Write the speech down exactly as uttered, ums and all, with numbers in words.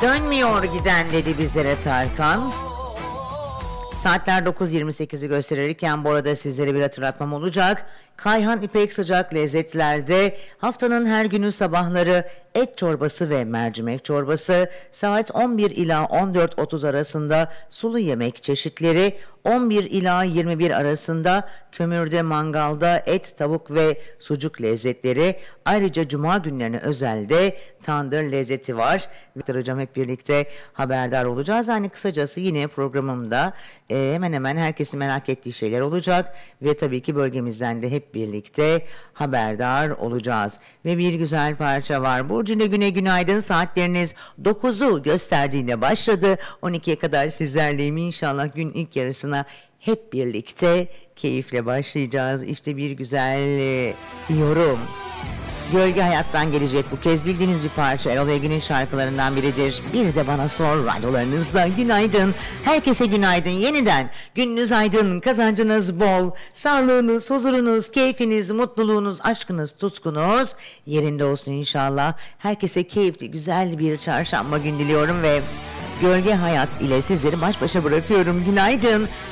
Dönmüyor giden dedi bizlere Tarkan. Saatler dokuz yirmi sekizi gösterirken bu arada sizlere bir hatırlatmam olacak. Kayhan İpek Sıcak Lezzetler'de haftanın her günü sabahları et çorbası ve mercimek çorbası, saat on bir ila on dört otuz arasında sulu yemek çeşitleri, on bir ila yirmi bir arasında kömürde mangalda et, tavuk ve sucuk lezzetleri, ayrıca cuma günlerine özel de tandır lezzeti var. Hocam hep birlikte haberdar olacağız. Yani kısacası yine programımda e, hemen hemen herkesin merak ettiği şeyler olacak ve tabii ki bölgemizden de hep birlikte haberdar olacağız. Ve bir güzel parça var. Burcu'na güne günaydın, saatleriniz dokuzu gösterdiğine başladı. on ikiye kadar sizlerleyim inşallah, gün ilk yarısına hep birlikte keyifle başlayacağız. İşte bir güzel e, yorum. Gölge Hayat'tan gelecek bu kez bildiğiniz bir parça. Erol Evgin'in şarkılarından biridir. Bir de bana sor radyolarınızda. Günaydın. Herkese günaydın. Yeniden gününüz aydın, kazancınız bol, sağlığınız, huzurunuz, keyfiniz, mutluluğunuz, aşkınız, tutkunuz yerinde olsun inşallah. Herkese keyifli, güzel bir çarşamba günü diliyorum ve Gölge Hayat ile sizleri baş başa bırakıyorum. Günaydın.